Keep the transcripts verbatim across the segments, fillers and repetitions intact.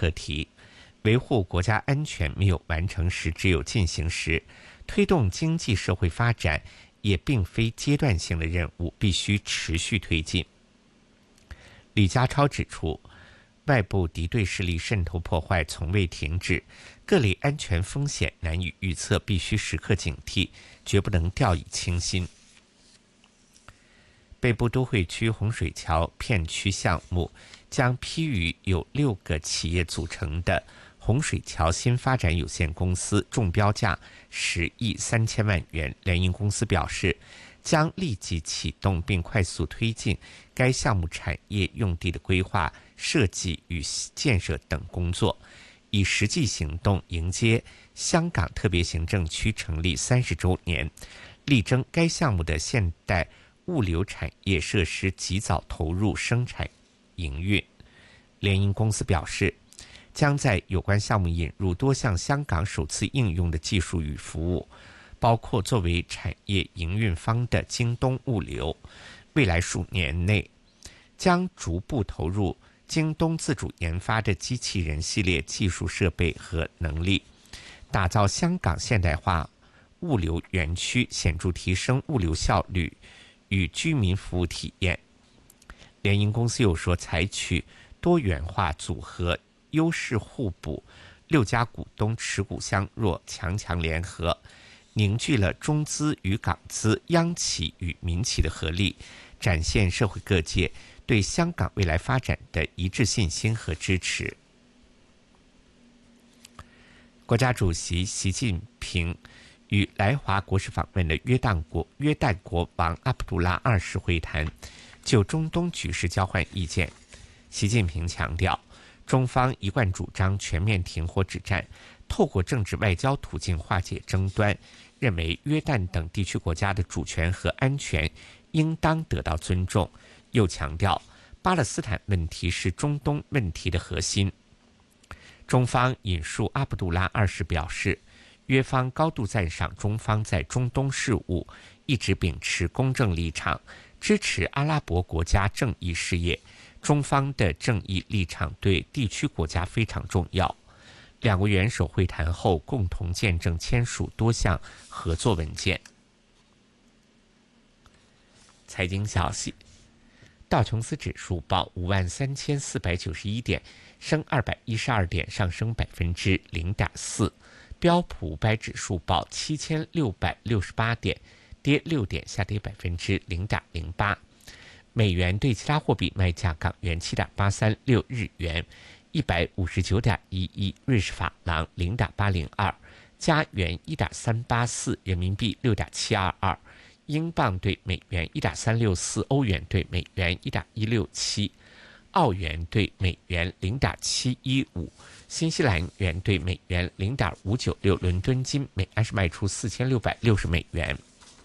课题。维护国家安全没有完成时，只有进行时；推动经济社会发展也并非阶段性的任务，必须持续推进。李家超指出，外部敌对势力渗透破坏从未停止，各类安全风险难以预测，必须时刻警惕，绝不能掉以轻心。北部都会区洪水桥片区项目将批予由六个企业组成的洪水桥新发展有限公司，中标价十亿三千万元。联营公司表示，将立即启动并快速推进该项目产业用地的规划、设计与建设等工作，以实际行动迎接香港特别行政区成立三十周年，力争该项目的现代物流产业设施及早投入生产营运。联营公司表示，将在有关项目引入多项香港首次应用的技术与服务，包括作为产业营运方的京东物流，未来数年内将逐步投入京东自主研发的机器人系列技术设备和能力，打造香港现代化物流园区，显著提升物流效率与居民服务体验。联营公司又说，采取多元化组合、优势互补，六家股东持股相若，强强联合，凝聚了中资与港资、央企与民企的合力，展现社会各界对香港未来发展的一致信心和支持。国家主席习近平与来华国事访问的约旦国约旦国王阿卜杜拉二世会谈，就中东局势交换意见。习近平强调，中方一贯主张全面停火止战，透过政治外交途径化解争端，认为约旦等地区国家的主权和安全应当得到尊重。又强调，巴勒斯坦问题是中东问题的核心。中方引述阿卜杜拉二世表示，约方高度赞赏中方在中东事务一直秉持公正立场，支持阿拉伯国家正义事业。中方的正义立场对地区国家非常重要。两国元首会谈后，共同见证签署多项合作文件。财经消息，道琼斯指数报五万三千四百九十一点，升二百一十二点，上升百分之零点四。标普五百指数报七千六百六十八点，跌六点，下跌百分之零点零八。美元对其他货币卖价：港元七点八三六，日元一百五十九点一一，瑞士法郎零点八零二，加元一点三八四，人民币六点七二二，英镑对美元一点三六四，欧元对美元一点一六七，澳元对美元零点七一五，新西兰元对美元零点五九六。伦敦金每安士卖出四千六百六十美元。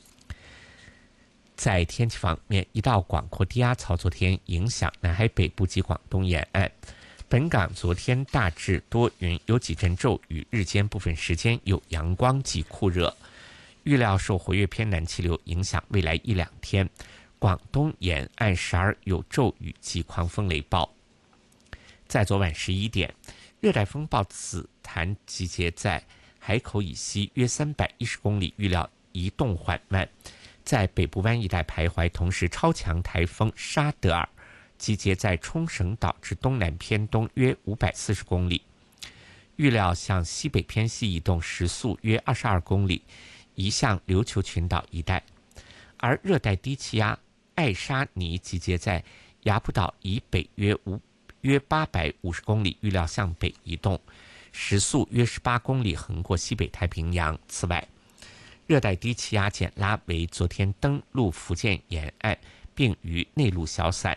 在天气方面，一道广阔低压槽昨天影响南海北部及广东沿岸。本港昨天大致多云，有几阵骤雨，日间部分时间有阳光及酷热。预料受活跃偏南气流影响，未来一两天，广东沿岸时而有骤雨及狂风雷暴。在昨晚十一点，热带风暴紫檀集结在海口以西约三百一十公里，预料移动缓慢，在北部湾一带徘徊。同时，超强台风沙德尔集结在冲绳岛至东南偏东约五百四十公里，预料向西北偏西移动，时速约二十二公里，移向琉球群岛一带。而热带低气压艾沙尼集结在雅浦岛以北约五约八百五十公里，预料向北移动，时速约十八公里，横过西北太平洋。此外，热带低气压简拉为昨天登陆福建沿岸，并于内陆消散。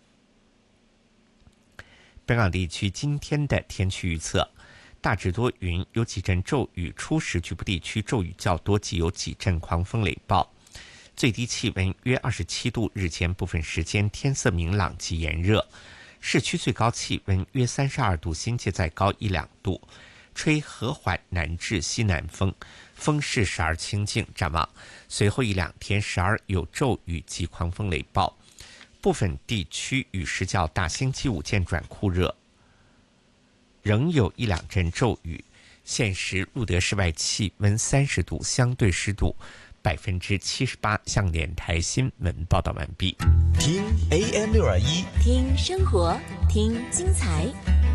本港地区今天的天气预测：大致多云，有几阵骤雨，初时局部地区骤雨较多，及有几阵狂风雷暴。最低气温约二十七度，日间部分时间天色明朗及炎热。市区最高气温约三十二度，新界再高一两度，吹和缓南至西南风，风势时而清劲。展望随后一两天时而有骤雨及狂风雷暴，部分地区雨势较大，星期五渐转酷热。 仍有一两阵骤雨。现时路德室外气温三十度，相对湿度百分之七十八。向电台新闻报道完毕。 听 A M 六二一， 听生活，听精彩。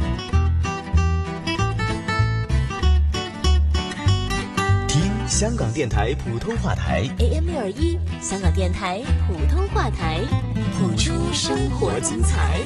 听香港电台普通话台 A M 六二一，香港电台普通话台，谱出生活精彩。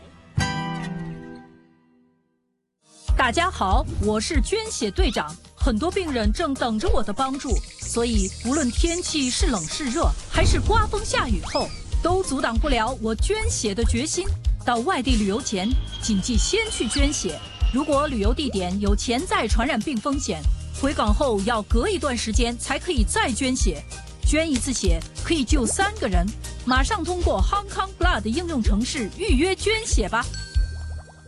大家好，我是捐血队长。很多病人正等着我的帮助，所以无论天气是冷是热，还是刮风下雨后，都阻挡不了我捐血的决心。到外地旅游前，谨记先去捐血。如果旅游地点有潜在传染病风险，回港后要隔一段时间才可以再捐血。捐一次血可以救三个人。马上通过 Hong Kong Blood 应用程式预约捐血吧。